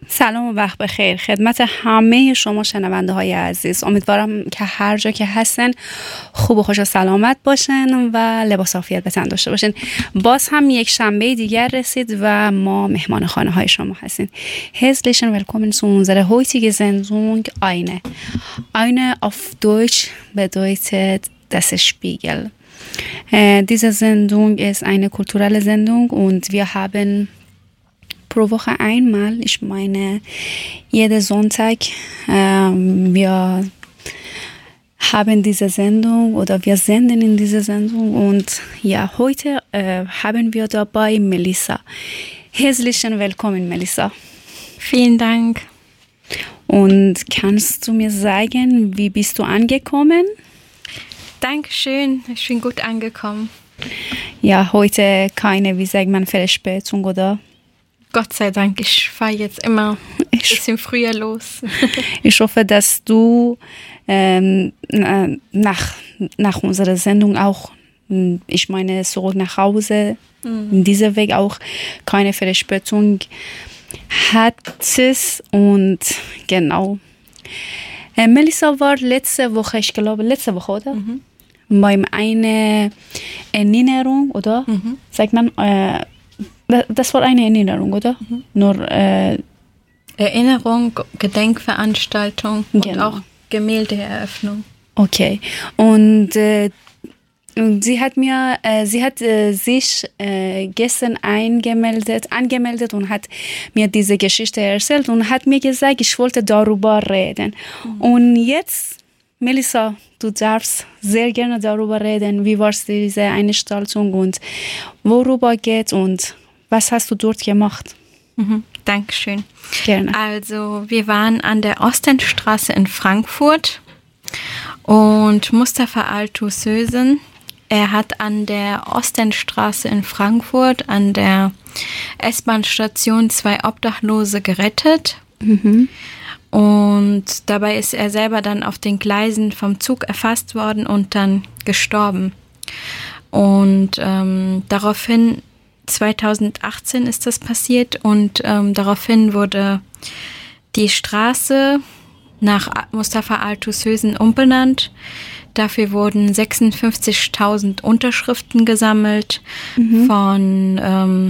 سلام و وقت بخیر خدمت همه شما شنونده های عزیز. امیدوارم که هر جا که هستن خوب و خوش و سلامت باشن و لباس عافیت به تن داشته باشن. باز هم یک شنبه دیگر رسید و ما مهمان خانه های شما هستیم. Herzlichen willkommen zu unserer heutigen Sendung Eine. Eine auf Deutsch bedeutet das Spiegel. Diese Sendung ist eine kulturelle Sendung und wir haben pro Woche einmal, ich meine jeden Sonntag, wir haben diese Sendung oder wir senden in diese Sendung und ja, heute haben wir dabei Melissa. Herzlichen Willkommen, Melissa. Vielen Dank. Und kannst du mir sagen, wie bist du angekommen? Dankeschön, ich bin gut angekommen. Ja, heute keine, wie sagt man, Verspätung, oder? Gott sei Dank, ich fahre jetzt immer ein bisschen früher los. Ich hoffe, dass du nach unserer Sendung auch, ich meine, zurück nach Hause, in diesem Weg auch keine Verspätung hattest. Und genau. Melissa war letzte Woche, ich glaube, oder? Mhm. Bei einer Erinnerung, oder? Mhm. Sagt man, das war eine Erinnerung, oder? Mhm. Nur Erinnerung, Gedenkveranstaltung und auch Gemäldeeröffnung. Okay. Und sie hat sich gestern angemeldet und hat mir diese Geschichte erzählt und hat mir gesagt, ich wollte darüber reden. Mhm. Und jetzt, Melissa, du darfst sehr gerne darüber reden. Wie war es diese Veranstaltung und worüber geht und was hast du dort gemacht? Mhm, Dankeschön. Gerne. Also wir waren an der Ostenstraße in Frankfurt und Mustafa Althusösen, er hat an der Ostenstraße in Frankfurt an der S-Bahn-Station 2 Obdachlose gerettet. Mhm. Und dabei ist er selber dann auf den Gleisen vom Zug erfasst worden und dann gestorben. Und daraufhin 2018 ist das passiert und daraufhin wurde die Straße nach Mustafa Althusösen umbenannt. Dafür wurden 56.000 Unterschriften gesammelt von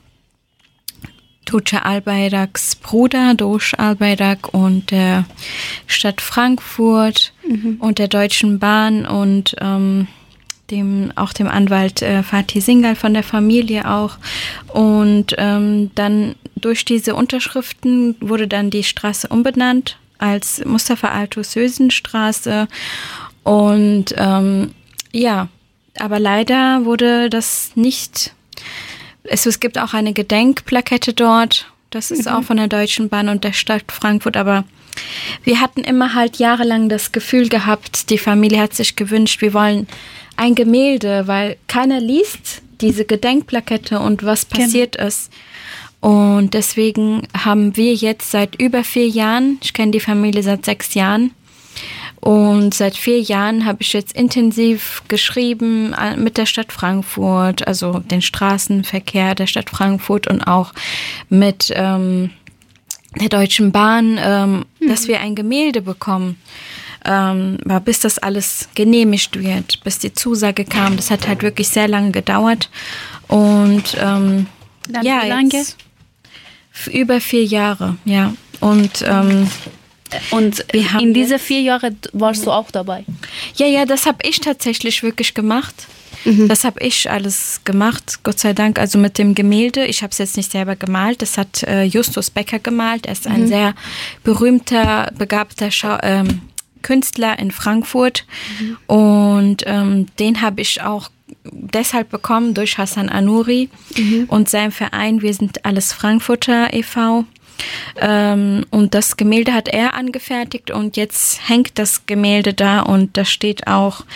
Tuğçe Albayrak's Bruder, Doğuş Albayrak und der Stadt Frankfurt und der Deutschen Bahn und dem Anwalt Fatih Singal von der Familie auch. Und dann durch diese Unterschriften wurde dann die Straße umbenannt als Mustafa Althusösen Straße. Und ja, aber leider wurde das nicht. Es gibt auch eine Gedenkplakette dort. Das ist auch von der Deutschen Bahn und der Stadt Frankfurt. Aber wir hatten immer halt jahrelang das Gefühl gehabt, die Familie hat sich gewünscht, wir wollen ein Gemälde, weil keiner liest diese Gedenkplakette und was passiert ist. Und deswegen haben wir jetzt seit über 4 Jahren, ich kenne die Familie seit 6 Jahren, und seit 4 Jahren habe ich jetzt intensiv geschrieben mit der Stadt Frankfurt, also den Straßenverkehr der Stadt Frankfurt und auch mit der Deutschen Bahn, dass wir ein Gemälde bekommen. Aber bis das alles genehmigt wird, bis die Zusage kam, das hat halt wirklich sehr lange gedauert. Und ja, wie lange? jetzt über 4 Jahre, ja. Und wir haben in diese 4 Jahre warst du auch dabei? Ja, das habe ich tatsächlich wirklich gemacht. Das habe ich alles gemacht, Gott sei Dank. Also mit dem Gemälde, ich habe es jetzt nicht selber gemalt, das hat Justus Becker gemalt. Er ist ein sehr berühmter, begabter Künstler in Frankfurt. Und den habe ich auch deshalb bekommen durch Hassan Anuri und seinem Verein Wir sind alles Frankfurter e.V. Und das Gemälde hat er angefertigt und jetzt hängt das Gemälde da und da steht auch,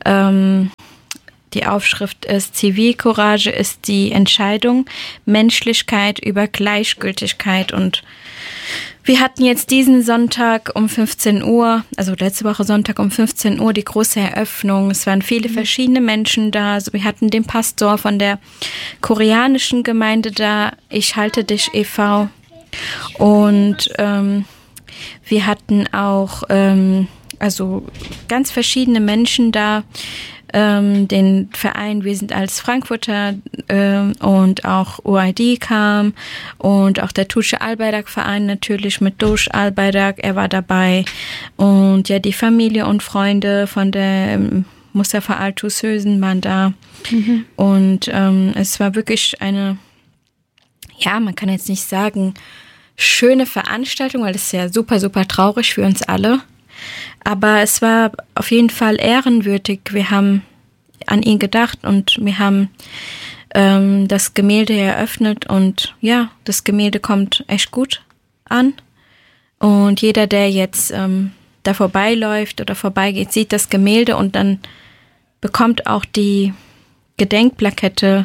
die Aufschrift ist: Zivilcourage ist die Entscheidung, Menschlichkeit über Gleichgültigkeit. Und wir hatten jetzt diesen Sonntag um 15 Uhr, also letzte Woche Sonntag um 15 Uhr, die große Eröffnung. Es waren viele verschiedene Menschen da. Also wir hatten den Pastor von der koreanischen Gemeinde da, Ich halte dich e.V., Und wir hatten auch also ganz verschiedene Menschen da. Den Verein, wir sind als Frankfurter und auch UID kam und auch der Tusche Albayrak-Verein natürlich mit Dusch Albayrak, er war dabei und ja, die Familie und Freunde von der Mustafa Althusösen waren da und es war wirklich eine, ja, man kann jetzt nicht sagen schöne Veranstaltung, weil es ist ja super, super traurig für uns alle. Aber es war auf jeden Fall ehrenwürdig. Wir haben an ihn gedacht und wir haben das Gemälde eröffnet und ja, das Gemälde kommt echt gut an. Und jeder, der jetzt da vorbeiläuft oder vorbeigeht, sieht das Gemälde und dann bekommt auch die Gedenkplakette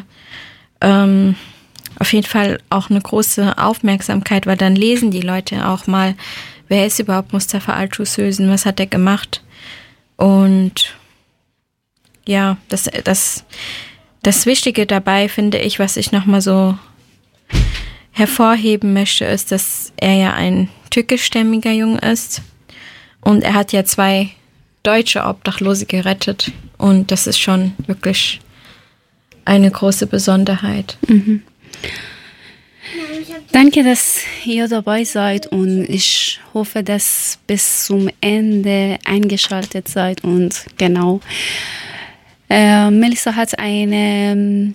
auf jeden Fall auch eine große Aufmerksamkeit, weil dann lesen die Leute auch mal, wer ist überhaupt Mustafa Althusösen? Was hat er gemacht? Und ja, das Wichtige dabei, finde ich, was ich nochmal so hervorheben möchte, ist, dass er ja ein türkischstämmiger Junge ist. Und er hat ja 2 deutsche Obdachlose gerettet. Und das ist schon wirklich eine große Besonderheit. Mhm. Danke, dass ihr dabei seid und ich hoffe, dass bis zum Ende eingeschaltet seid und genau. Melissa hat eine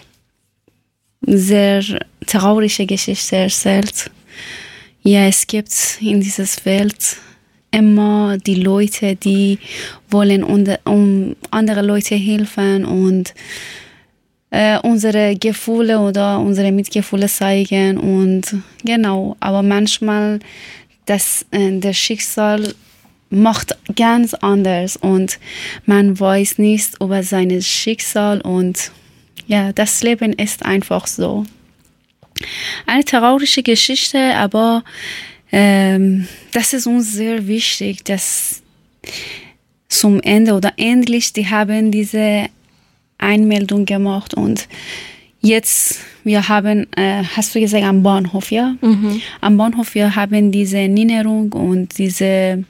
sehr traurige Geschichte erzählt. Ja, es gibt in dieser Welt immer die Leute, die wollen um andere Leute helfen und unsere Gefühle oder unsere Mitgefühle zeigen und genau, aber manchmal der Schicksal macht ganz anders und man weiß nicht über sein Schicksal und ja, das Leben ist einfach so. Eine traurige Geschichte, aber das ist uns sehr wichtig, dass zum Ende oder endlich die haben diese Einmeldung gemacht und jetzt, wir haben, hast du gesagt, am Bahnhof, ja? Mhm. Am Bahnhof, wir haben diese Erinnerung und diese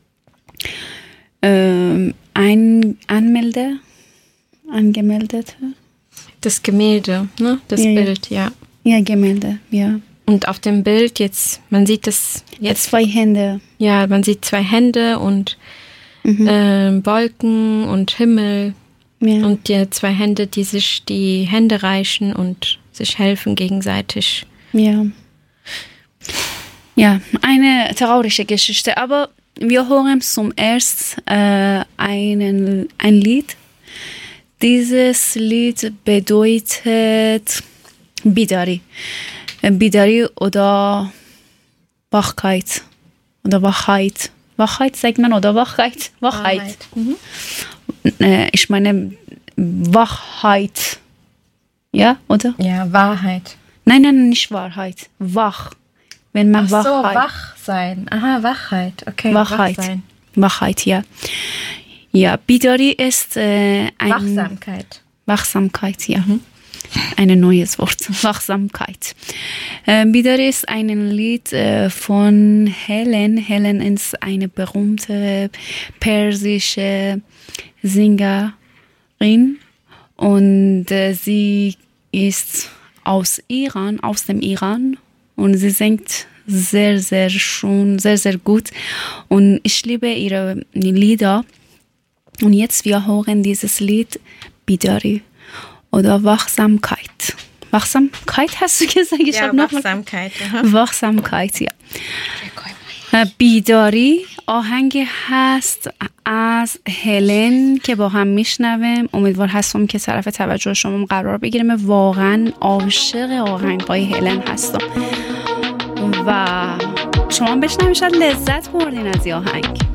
angemeldete. Das Gemälde, ne? Das ja, Bild, ja. Ja, Gemälde, ja. Und auf dem Bild jetzt, man sieht das jetzt. 2 Hände. Ja, man sieht 2 Hände und Wolken und Himmel. Ja. Und die 2 Hände, die sich die Hände reichen und sich helfen gegenseitig. Ja. Ja, eine traurige Geschichte. Aber wir hören zum ersten ein Lied. Dieses Lied bedeutet Bidari. Bidari oder Wachheit. Oder Wachheit. Wachheit sagt man oder Wachheit? Wachheit. Mhm. Ich meine Wachheit. Ja, oder? Ja, Wahrheit. Nein, nicht Wahrheit. Wach. Wenn man Ach so, wach sein. Aha, Wachheit. Okay, Wachheit. Wach sein. Wachheit, ja. Ja, Bidari ist Wachsamkeit. Wachsamkeit, ja. Ein neues Wort. Wachsamkeit. Bidari ist ein Lied von Helen. Helen ist eine berühmte persische Sängerin und sie ist aus dem Iran und sie singt sehr, sehr schön, sehr, sehr gut und ich liebe ihre Lieder und jetzt wir hören dieses Lied Bidari oder Wachsamkeit. Wachsamkeit hast du gesagt? Ich ja, Wachsamkeit. Wachsamkeit, ja. بیداری آهنگ هست از هلن که با هم میشنویم. امیدوار هستم که طرف توجه شما قرار بگیرم. واقعا عاشق آهنگ‌های هلن هستم و شما بشنوید شاید لذت بردین از این آهنگ.